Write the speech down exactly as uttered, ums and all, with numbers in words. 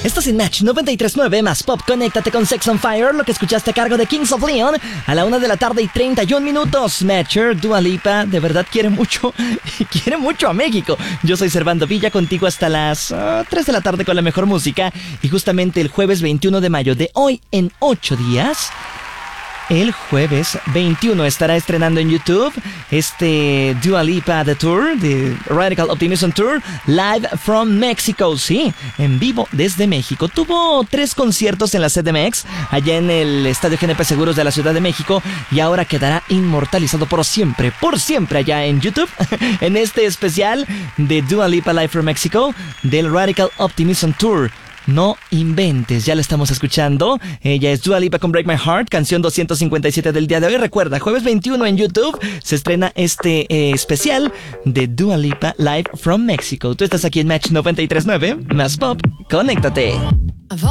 Estás en Match noventa y tres punto nueve más Pop. Conéctate con Sex on Fire, lo que escuchaste a cargo de Kings of Leon a la una de la tarde y treinta y un minutos. Matcher, Dua Lipa, de verdad quiere mucho, quiere mucho a México. Yo soy Servando Villa, contigo hasta las uh, tres de la tarde con la mejor música. Y justamente el jueves veintiuno de mayo de hoy en ocho días... El jueves veintiuno estará estrenando en YouTube este Dua Lipa The Tour, The Radical Optimism Tour, Live from Mexico, sí, en vivo desde México. Tuvo tres conciertos en la C D M X, allá en el Estadio G N P Seguros de la Ciudad de México, y ahora quedará inmortalizado por siempre, por siempre allá en YouTube, en este especial de Dua Lipa Live from Mexico, del Radical Optimism Tour. No inventes, ya la estamos escuchando. Ella es Dua Lipa con Break My Heart, canción doscientos cincuenta y siete del día de hoy. Recuerda, jueves veintiuno en YouTube se estrena este eh, especial de Dua Lipa Live from Mexico. Tú estás aquí en Match noventa y tres punto nueve, más Pop, conéctate.